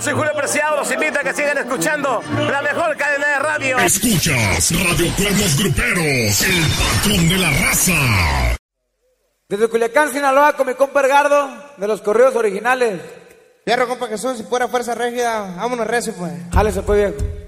soy Julio Preciado. Los invito a que sigan escuchando la mejor cadena de radio. Escuchas Radio Cuernos Gruperos, el patrón de la raza. Desde Culiacán, Sinaloa, con mi compa Edgardo, de los corridos originales. Fierro, compa Jesús, si fuera fuerza rígida, vámonos recio, pues. Jálese, pues, viejo.